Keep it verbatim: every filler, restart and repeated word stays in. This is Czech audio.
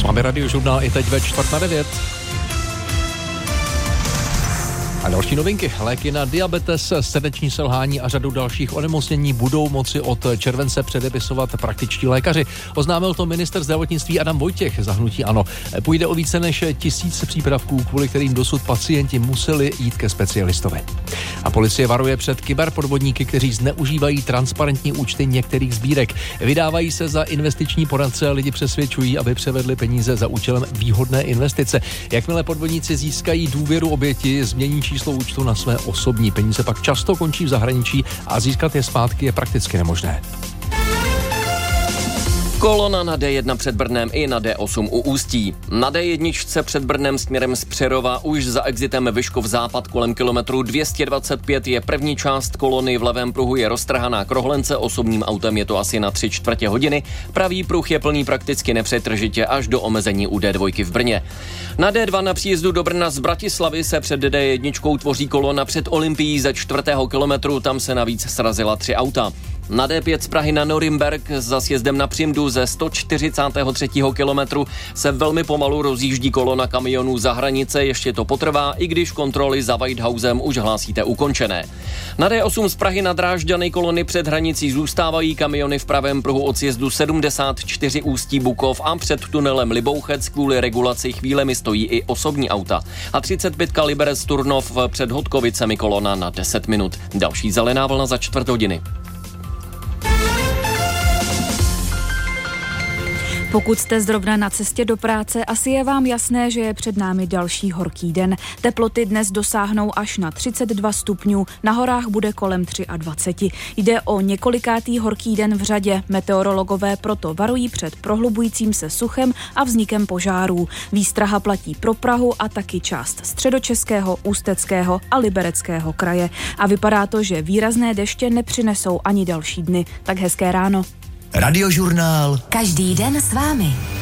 Máme Radiožurnál i teď ve čtvrt na devět. A další novinky. Léky na diabetes, srdeční selhání a řadu dalších onemocnění budou moci od července předepisovat praktičtí lékaři. Oznámil to ministr zdravotnictví Adam Vojtěch za hnutí ANO. Půjde o více než tisíc přípravků, kvůli kterým dosud pacienti museli jít ke specialistovi. A policie varuje před kyberpodvodníky, kteří zneužívají transparentní účty některých sbírek. Vydávají se za investiční poradce a lidi přesvědčují, aby převedli peníze za účelem výhodné investice. Jakmile podvodníci získají důvěru oběti, změní číslo účtu na své osobní. Peníze pak často končí v zahraničí a získat je zpátky je prakticky nemožné. Kolona na D jedna před Brnem i na D osm u Ústí. Na D jedna před Brnem směrem z Přerova už za exitem Vyškov západ kolem kilometru dvě stě dvacet pět je první část kolony, v levém pruhu je roztrhaná k rohlence, osobním autem je to asi na tři čtvrtě hodiny. Pravý pruh je plný prakticky nepřetržitě až do omezení u D dva v Brně. Na D dva na příjezdu do Brna z Bratislavy se před D jedna tvoří kolona před Olympií ze čtvrtého kilometru, tam se navíc srazila tři auta. Na D pět z Prahy na Norimberk za sjezdem na Přimdu ze sto čtyřicátého třetího kilometru se velmi pomalu rozjíždí kolona kamionů za hranice, ještě to potrvá, i když kontroly za Weidhausem už hlásíte ukončené. Na D osm z Prahy na Drážďany kolony před hranicí zůstávají, kamiony v pravém pruhu od sjezdu sedmdesát čtyři Ústí Bukov a před tunelem Libouchec kvůli regulaci chvílemi stojí i osobní auta. A třicet pět Liberec Turnov před Hodkovicemi kolona na deset minut. Další zelená vlna za čtvrt hodiny. Pokud jste zrovna na cestě do práce, asi je vám jasné, že je před námi další horký den. Teploty dnes dosáhnou až na třicet dva stupňů, na horách bude kolem dvacet tři. Jde o několikátý horký den v řadě. Meteorologové proto varují před prohlubujícím se suchem a vznikem požárů. Výstraha platí pro Prahu a taky část Středočeského, Ústeckého a Libereckého kraje. A vypadá to, že výrazné deště nepřinesou ani další dny. Tak hezké ráno. Radiožurnál. Každý den s vámi.